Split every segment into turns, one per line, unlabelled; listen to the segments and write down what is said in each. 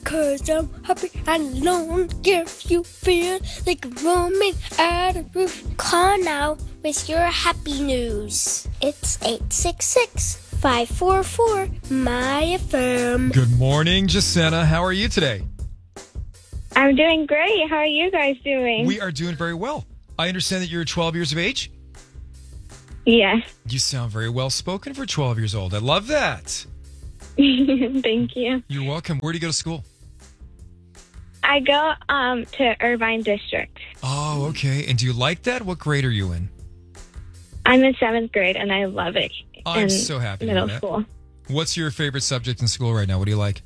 'cause I'm happy and alone. If you feel like roaming at a roof, call now with your happy news. It's 866-544-MY-FM.
Good morning, Jacenna. How are you today?
I'm doing great. How are you guys doing?
We are doing very well. I understand that you're 12 years of age?
Yes.
You sound very well spoken for 12 years old. I love that.
Thank you.
You're welcome. Where do you go to school?
I go to Irvine District.
Oh, okay. And do you like that? What grade are you in?
I'm in 7th grade, and I love it.
I'm
in
so happy to
middle
hear that.
school.
What's your favorite subject in school right now? What do you like?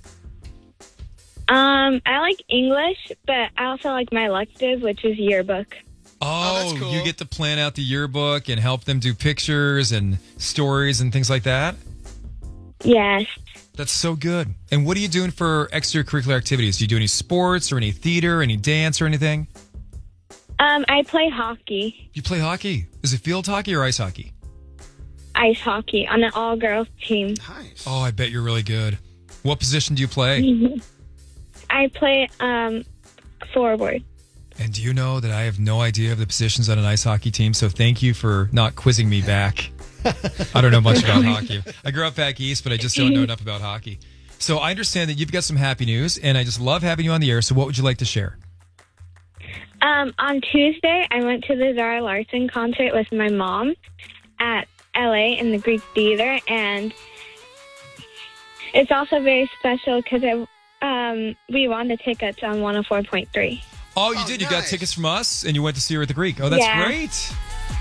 I like English, but I also like my elective, which is yearbook.
Oh,
that's cool.
You get to plan out the yearbook and help them do pictures and stories and things like that?
Yes.
That's so good. And what are you doing for extracurricular activities? Do you do any sports or any theater, any dance or anything?
I play hockey,
You play hockey? Is it field hockey or ice hockey?
ice hockey, on an all-girls team.
Nice.
Oh, I bet you're really good. What position do you play?
I play forward.
And do you know that I have no idea of the positions on an ice hockey team? So thank you for not quizzing me back. I don't know much about hockey. I grew up back east, but I just don't know enough about hockey. So I understand that you've got some happy news, and I just love having you on the air. So what would you like to share?
On Tuesday, I went to the Zara Larsson concert with my mom at LA in the Greek Theater, and it's also very special because we won the tickets on 104.3.
Oh, you did? You got
nice.
tickets from us, and you went to see her at the Greek. Oh, that's
Yeah.
great.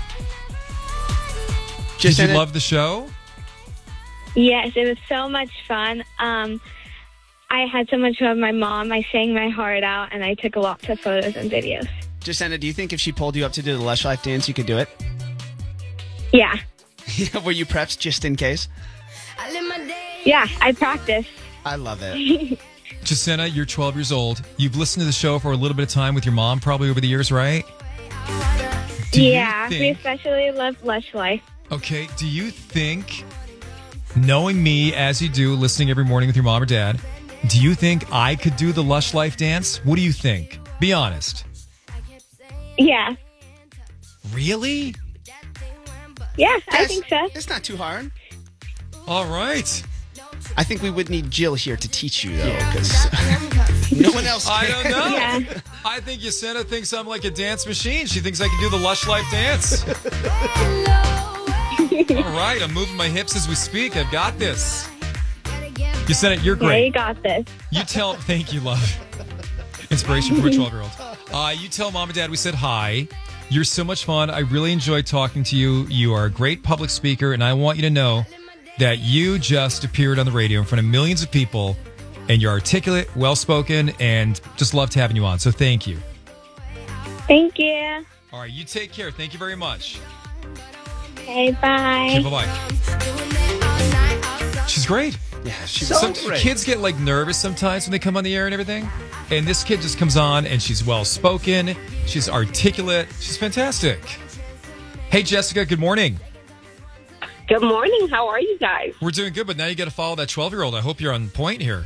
Did you love the show?
Yes, it was so much fun. I had so much fun with my mom. I sang my heart out, and I took lots of photos and videos.
Jacenna, do you think if she pulled you up to do the Lush Life dance, you could do it?
Yeah.
Were you prepped just in case?
Yeah, I practiced.
I love it.
Jacenna, you're 12 years old. You've listened to the show for a little bit of time with your mom probably over the years, right? Do you
Yeah, we
think-
especially love Lush Life.
Okay, do you think, knowing me as you do, listening every morning with your mom or dad, do you think I could do the Lush Life dance? What do you think? Be honest.
Yeah.
Really?
Yeah, I think so.
It's not too hard.
All right.
I think we would need Jill here to teach you, though, because no one else
I
can.
don't know.
Yeah.
I think Jacenna thinks I'm like a dance machine. She thinks I can do the Lush Life dance. All right, I'm moving my hips as we speak. I've got this. Jacenna, you're
Yeah,
great.
you got this.
You tell, thank you, love. Inspiration from a 12-year-old. You tell mom and dad we said hi. You're so much fun. I really enjoyed talking to you. You are a great public speaker, and I want you to know that you just appeared on the radio in front of millions of people, and you're articulate, well-spoken, and just loved having you on. So thank you.
Thank you.
All right, you take care. Thank you very much.
Okay, bye.
Okay, bye-bye. She's great.
Yeah, she's
Some
so great.
kids get like nervous sometimes when they come on the air and everything. And this kid just comes on and she's well spoken. She's articulate. She's fantastic. Hey, Jessica, good morning.
Good morning. How are you guys?
We're doing good, but now you got to follow that 12-year-old. I hope you're on point here.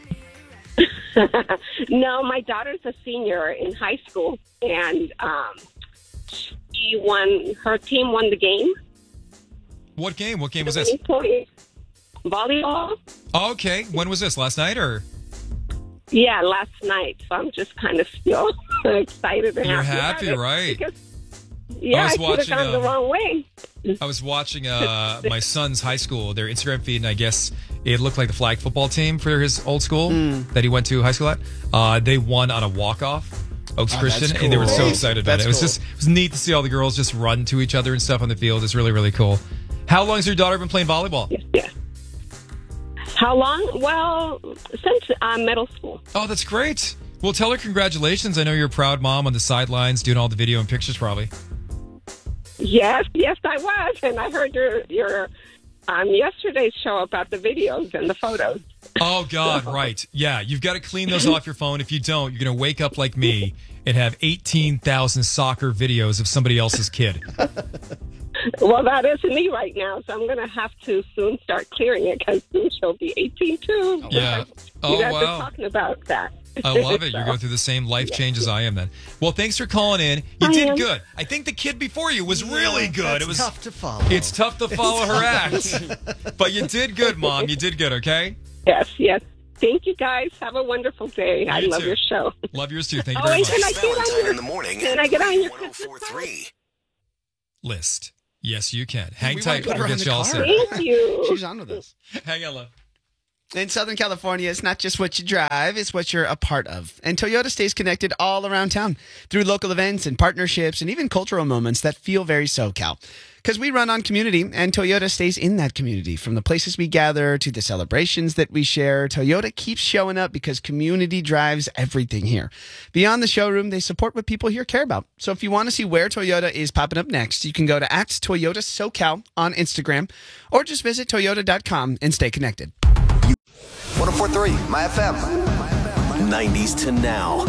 No, my daughter's a senior in high school, and she won. Her team won the game.
What game? What game was this?
Volleyball.
Oh, okay. When was this? Last night or?
Yeah, last night. So I'm just kind of still excited. And
You're
happy
happy,
about it
right?
Because, yeah,
was
I could have
watching,
gone the wrong way.
I was watching my son's high school, their Instagram feed, and I guess it looked like the flag football team for his old school that he went to high school at. They won on a walk-off, Oaks
Oh,
Christian,
that's
and they were so
cool.
excited about
That's
it. It was
cool.
just it was neat to see all the girls just run to each other and stuff on the field. It's really, really cool. How long has your daughter been playing volleyball?
Yeah. How long? Well, since middle school.
Oh, that's great. Well, tell her congratulations. I know you're a proud mom on the sidelines doing all the video and pictures probably.
Yes, I was, and I heard your yesterday's show about the videos and the photos.
Oh, God, right. Yeah, you've got to clean those off your phone. If you don't, you're going to wake up like me and have 18,000 soccer videos of somebody else's kid.
Well, that is me right now, so I'm going to have to soon start clearing it because soon she'll be 18 too.
Yeah.
You guys are talking about that.
I love it. You're going through the same life change as I am then. Well, thanks for calling in. You did good. I think the kid before you was really good. It was
tough to follow.
It's tough to follow her act. But you did good, Mom. You did good, okay?
Yes. Thank you, guys. Have a wonderful day. I love your show.
Love yours too. Thank you very much.
Can I get on your
1043
list? Yes, you can. Hang
We
tight.
wanna put her
We'll
on
get
the
you all
car.
set.
Thank you.
She's on with us.
Hang on, love.
In Southern California, it's not just what you drive, it's what you're a part of. And Toyota stays connected all around town through local events and partnerships and even cultural moments that feel very SoCal. Because we run on community, and Toyota stays in that community. From the places we gather to the celebrations that we share, Toyota keeps showing up because community drives everything here. Beyond the showroom, they support what people here care about. So if you want to see where Toyota is popping up next, you can go to @ToyotaSoCal on Instagram or just visit Toyota.com and stay connected.
1043 My FM. 90s to now.